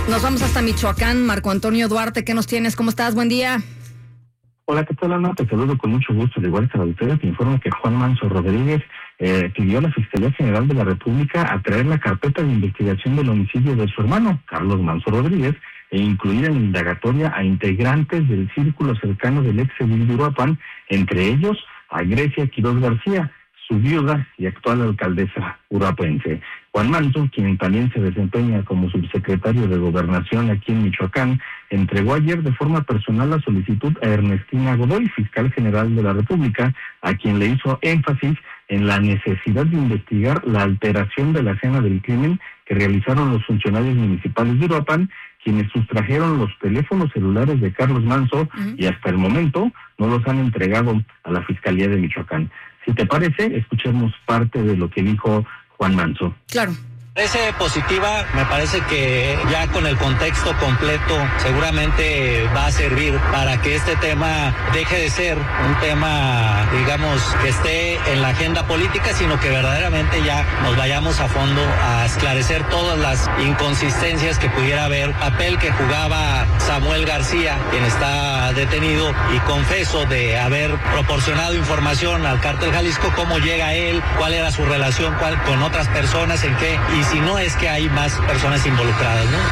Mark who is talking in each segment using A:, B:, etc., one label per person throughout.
A: Nos vamos hasta Michoacán. Marco Antonio Duarte, ¿qué nos tienes? ¿Cómo estás? Buen día.
B: Hola, ¿qué tal, Ana? Te saludo con mucho gusto. De igual que la auditoría, te informo que Juan Manso Rodríguez pidió a la Fiscalía General de la República a traer la carpeta de investigación del homicidio de su hermano, Carlos Manso Rodríguez, e incluir en la indagatoria a integrantes del círculo cercano del ex edil de Uruapan, entre ellos a Grecia Quiroz García, su viuda y actual alcaldesa uruapense. Juan Manso, quien también se desempeña como subsecretario de Gobernación aquí en Michoacán, entregó ayer de forma personal la solicitud a Ernestina Godoy, fiscal general de la República, a quien le hizo énfasis en la necesidad de investigar la alteración de la escena del crimen que realizaron los funcionarios municipales de Uruapan, quienes sustrajeron los teléfonos celulares de Carlos Manso y hasta el momento no los han entregado a la Fiscalía de Michoacán. Si te parece, escuchemos parte de lo que dijo Juan Manso.
A: Claro.
C: Parece positiva, me parece que ya con el contexto completo seguramente va a servir para que este tema deje de ser un tema, digamos, que esté en la agenda política, sino que verdaderamente ya nos vayamos a fondo a esclarecer todas las inconsistencias que pudiera haber. Papel que jugaba Samuel García, quien está detenido y confeso de haber proporcionado información al Cártel Jalisco, cómo llega él, cuál era su relación con otras personas, en qué, y si no es que hay más personas involucradas, ¿no?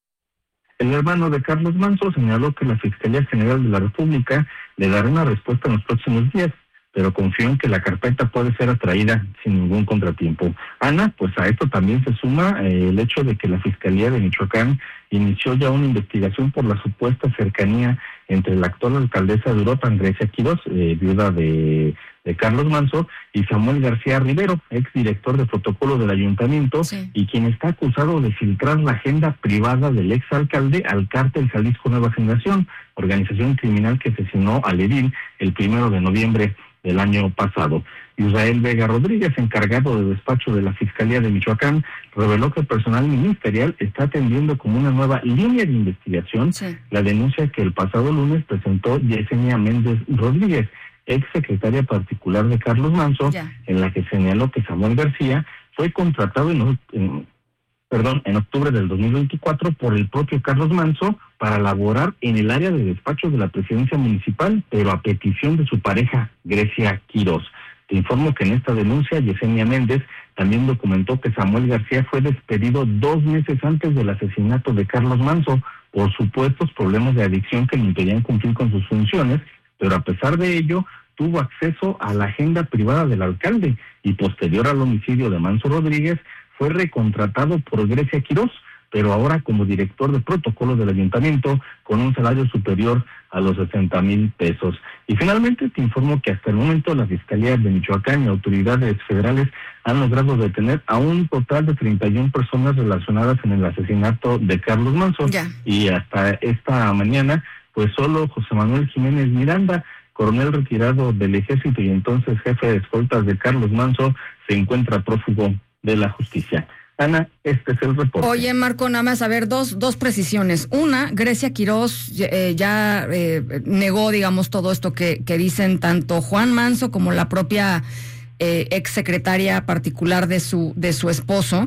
B: El hermano de Carlos Manso señaló que la Fiscalía General de la República le dará una respuesta en los próximos días, pero confío en que la carpeta puede ser atraída sin ningún contratiempo. Ana, pues a esto también se suma el hecho de que la Fiscalía de Michoacán inició ya una investigación por la supuesta cercanía entre la actual alcaldesa de Uruapan, Grecia Quiroz, viuda de Carlos Manso, y Samuel García Rivero, exdirector de protocolo del ayuntamiento, y quien está acusado de filtrar la agenda privada del exalcalde al Cártel Jalisco Nueva Generación, organización criminal que asesinó al edil el 1 de noviembre del año pasado. Israel Vega Rodríguez, encargado de despacho de la Fiscalía de Michoacán, reveló que el personal ministerial está atendiendo como una nueva línea de investigación la denuncia que el pasado lunes presentó Yesenia Méndez Rodríguez, ex secretaria particular de Carlos Manso, en la que señaló que Samuel García fue contratado en octubre del 2024 por el propio Carlos Manso para laborar en el área de despacho de la presidencia municipal, pero a petición de su pareja, Grecia Quiroz. Te informo que en esta denuncia, Yesenia Méndez también documentó que Samuel García fue despedido 2 meses antes del asesinato de Carlos Manso por supuestos problemas de adicción que le impedían cumplir con sus funciones, pero a pesar de ello, tuvo acceso a la agenda privada del alcalde y posterior al homicidio de Manso Rodríguez, fue recontratado por Grecia Quiroz, pero ahora como director de protocolo del ayuntamiento con un salario superior a los 60,000 pesos. Y finalmente te informo que hasta el momento la Fiscalía de Michoacán y autoridades federales han logrado detener a un total de 31 personas relacionadas en el asesinato de Carlos Manso. Y hasta esta mañana, pues solo José Manuel Jiménez Miranda, coronel retirado del ejército y entonces jefe de escoltas de Carlos Manso, se encuentra prófugo de la justicia. Ana, este es el reporte.
A: Oye, Marco, nada más, a ver, dos precisiones. Una, Grecia Quiroz ya negó, digamos, todo esto que dicen tanto Juan Manso como la propia ex secretaria particular de su esposo.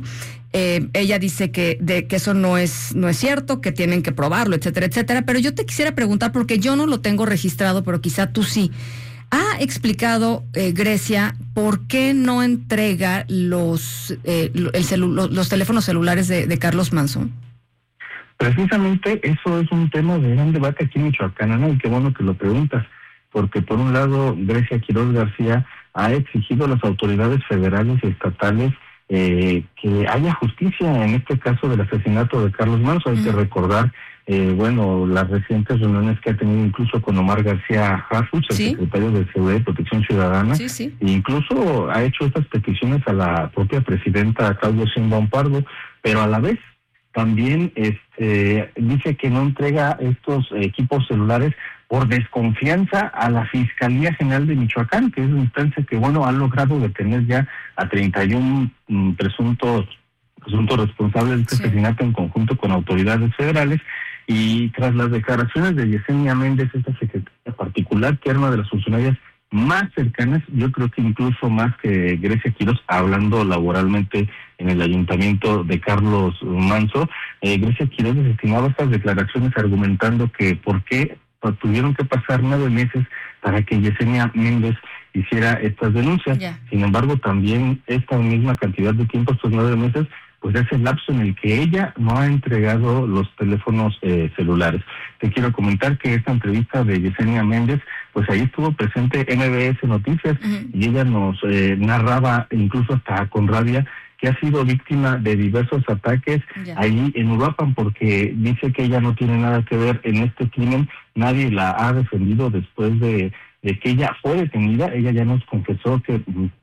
A: Ella dice que eso no es cierto, que tienen que probarlo, etcétera, etcétera. Pero yo te quisiera preguntar, porque yo no lo tengo registrado, pero quizá tú sí. ¿Ha explicado Grecia por qué no entrega los teléfonos celulares de Carlos Manso?
B: Precisamente eso es un tema de gran debate aquí en Michoacán, Ana, y qué bueno que lo preguntas, porque por un lado Grecia Quiroz García ha exigido a las autoridades federales y estatales que haya justicia en este caso del asesinato de Carlos Manso. Hay que recordar las recientes reuniones que ha tenido incluso con Omar García Harfuch, el secretario de Seguridad y Protección Ciudadana, e incluso ha hecho estas peticiones a la propia presidenta Claudia Sheinbaum Pardo, pero a la vez también dice que no entrega estos equipos celulares por desconfianza a la Fiscalía General de Michoacán, que es una instancia que, ha logrado detener ya a 31 presuntos responsables de este asesinato en conjunto con autoridades federales. Y tras las declaraciones de Yesenia Méndez, esta secretaria particular, que era una de las funcionarias más cercanas, yo creo que incluso más que Grecia Quiroz, hablando laboralmente en el ayuntamiento de Carlos Manso, Grecia Quiroz desestimaba estas declaraciones argumentando que por qué tuvieron que pasar 9 meses para que Yesenia Méndez hiciera estas denuncias. Sin embargo, también esta misma cantidad de tiempo, estos 9 meses, pues es el lapso en el que ella no ha entregado los teléfonos celulares. Te quiero comentar que esta entrevista de Yesenia Méndez, pues ahí estuvo presente MBS Noticias, y ella nos narraba, incluso hasta con rabia, que ha sido víctima de diversos ataques ahí en Uruapan, porque dice que ella no tiene nada que ver en este crimen. Nadie la ha defendido después de que ella fue detenida. Ella ya nos confesó que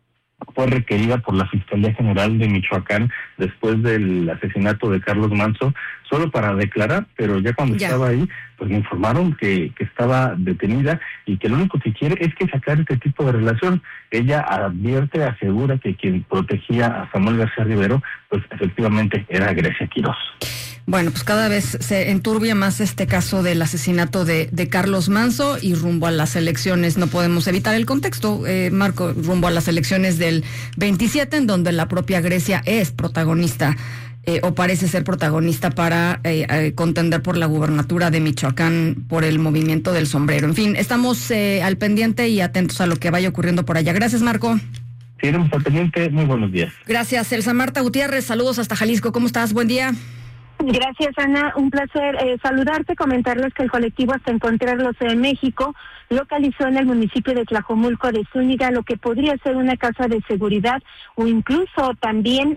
B: fue requerida por la Fiscalía General de Michoacán después del asesinato de Carlos Manso, solo para declarar, pero ya cuando estaba ahí, pues me informaron que estaba detenida y que lo único que quiere es que sacar este tipo de relación. Ella advierte, asegura que quien protegía a Samuel García Rivero, pues efectivamente era Grecia Quiroz.
A: Bueno, pues cada vez se enturbia más este caso del asesinato de Carlos Manso, y rumbo a las elecciones no podemos evitar el contexto, Marco, rumbo a las elecciones del 27, en donde la propia Grecia es protagonista, o parece ser protagonista para contender por la gubernatura de Michoacán por el movimiento del sombrero. En fin, estamos al pendiente y atentos a lo que vaya ocurriendo por allá. Gracias, Marco.
B: Seguiremos al pendiente. Muy buenos días.
A: Gracias, Elsa Marta Gutiérrez. Saludos hasta Jalisco. ¿Cómo estás? Buen día.
D: Gracias, Ana. Un placer saludarte, comentarles que el colectivo Hasta Encontrarlos en México localizó en el municipio de Tlajomulco de Zúñiga lo que podría ser una casa de seguridad, o incluso también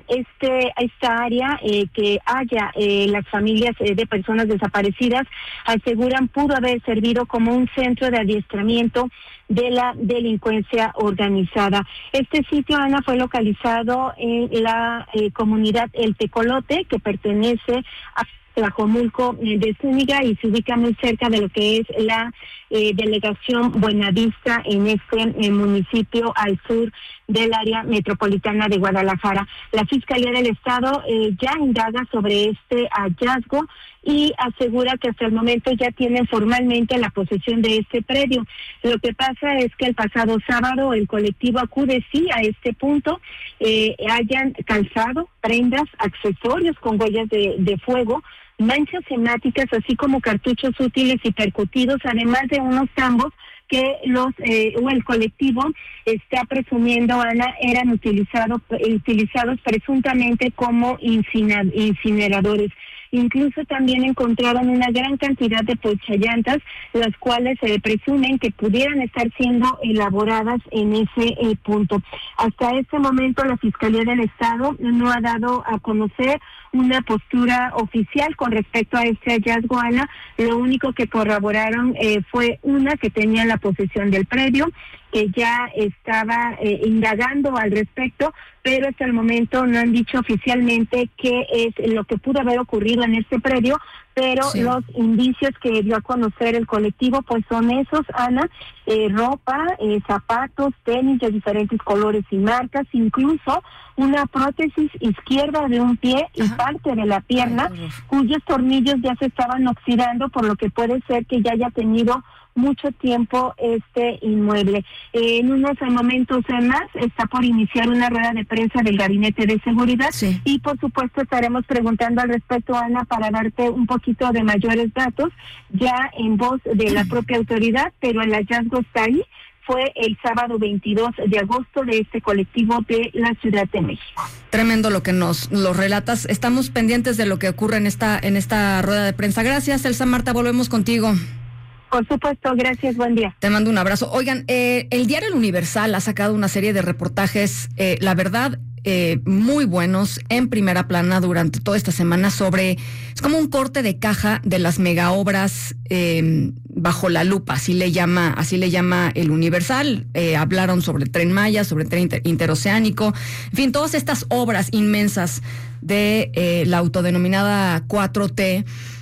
D: esta área que haya las familias de personas desaparecidas aseguran pudo haber servido como un centro de adiestramiento de la delincuencia organizada. Este sitio, Ana, fue localizado en la comunidad El Tecolote, que pertenece a Tlajomulco de Zúñiga, y se ubica muy cerca de lo que es la delegación Buenavista en este municipio al sur del área metropolitana de Guadalajara. La Fiscalía del Estado ya indaga sobre este hallazgo y asegura que hasta el momento ya tienen formalmente la posesión de este predio. Lo que pasa es que el pasado sábado el colectivo acude a este punto, hayan calzado, prendas, accesorios con huellas de fuego, manchas hemáticas, así como cartuchos útiles y percutidos, además de unos tambos que el colectivo está presumiendo, Ana, eran utilizados presuntamente como incineradores. Incluso también encontraron una gran cantidad de ponchallantas, las cuales se presumen que pudieran estar siendo elaboradas en ese punto. Hasta este momento la Fiscalía del Estado no ha dado a conocer una postura oficial con respecto a este hallazgo, Ana. Lo único que corroboraron fue que tenían la posesión del predio, que ya estaba indagando al respecto, pero hasta el momento no han dicho oficialmente qué es lo que pudo haber ocurrido en este predio, pero los indicios que dio a conocer el colectivo pues son esos, Ana: ropa, zapatos, tenis de diferentes colores y marcas, incluso una prótesis izquierda de un pie y parte de la pierna, cuyos tornillos ya se estaban oxidando, por lo que puede ser que ya haya tenido mucho tiempo este inmueble. En unos momentos más está por iniciar una rueda de prensa del Gabinete de Seguridad, y por supuesto estaremos preguntando al respecto, Ana, para darte un poquito de mayores datos ya en voz de la propia autoridad, pero el hallazgo está ahí. Fue el sábado 22 de agosto de este colectivo de la Ciudad de México.
A: Tremendo lo que nos lo relatas. Estamos pendientes de lo que ocurre en esta rueda de prensa. Gracias, Elsa Marta, volvemos contigo.
D: Por supuesto, gracias, buen día.
A: Te mando un abrazo. Oigan, el diario El Universal ha sacado una serie de reportajes, la verdad, muy buenos, en primera plana durante toda esta semana es como un corte de caja de las megaobras bajo la lupa, así le llama El Universal. Hablaron sobre Tren Maya, sobre Tren Interoceánico, en fin, todas estas obras inmensas de la autodenominada 4T.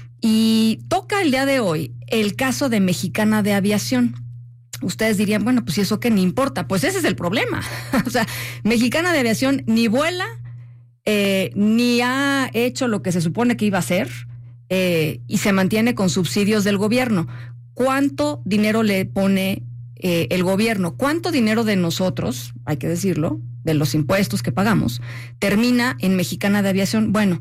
A: Y toca el día de hoy el caso de Mexicana de Aviación. Ustedes dirían, bueno, pues ¿y eso qué? Ni importa. Pues ese es el problema. O sea, Mexicana de Aviación ni vuela, ni ha hecho lo que se supone que iba a hacer, y se mantiene con subsidios del gobierno. ¿Cuánto dinero le pone el gobierno? ¿Cuánto dinero de nosotros, hay que decirlo, de los impuestos que pagamos, termina en Mexicana de Aviación? Bueno,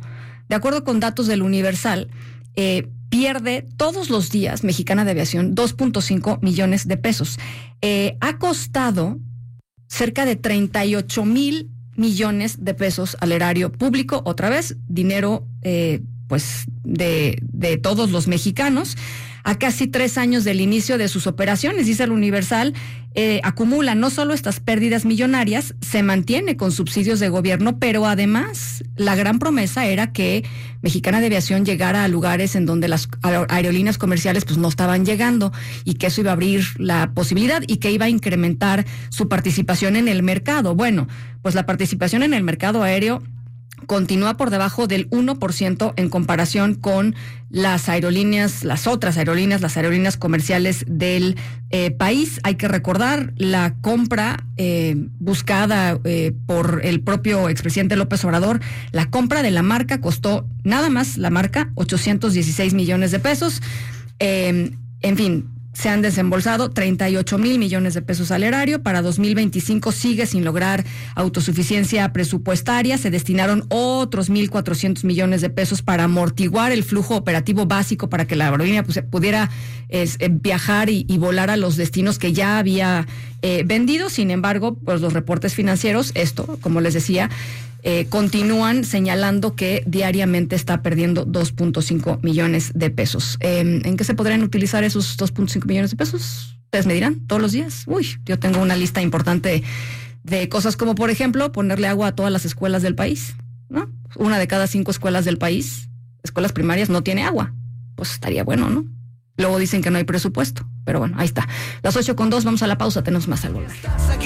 A: De acuerdo con datos del Universal, pierde todos los días Mexicana de Aviación 2.5 millones de pesos. Ha costado cerca de 38,000 millones de pesos al erario público, otra vez, dinero pues de todos los mexicanos. A casi 3 años del inicio de sus operaciones, dice el Universal, acumula no solo estas pérdidas millonarias, se mantiene con subsidios de gobierno, pero además la gran promesa era que Mexicana de Aviación llegara a lugares en donde las aerolíneas comerciales pues no estaban llegando, y que eso iba a abrir la posibilidad y que iba a incrementar su participación en el mercado. Bueno, pues la participación en el mercado aéreo continúa por debajo del 1% en comparación con las aerolíneas, las aerolíneas comerciales del país. Hay que recordar la compra buscada por el propio expresidente López Obrador. La compra de la marca costó nada más, la marca, 816 millones de pesos. En fin, se han desembolsado 38,000 millones de pesos al erario. Para 2025 sigue sin lograr autosuficiencia presupuestaria. Se destinaron otros 1,400 millones de pesos para amortiguar el flujo operativo básico para que la aerolínea pues, pudiera viajar y volar a los destinos que ya había vendido. Sin embargo, pues los reportes financieros, esto, como les decía, continúan señalando que diariamente está perdiendo 2.5 millones de pesos. ¿En qué se podrían utilizar esos 2.5 millones de pesos? Ustedes me dirán, todos los días. Yo tengo una lista importante de cosas como, por ejemplo, ponerle agua a todas las escuelas del país, ¿no? 1 de cada 5 escuelas del país, escuelas primarias, no tiene agua. Pues estaría bueno, ¿no? Luego dicen que no hay presupuesto, pero bueno, ahí está. 8:02, vamos a la pausa, tenemos más al volver.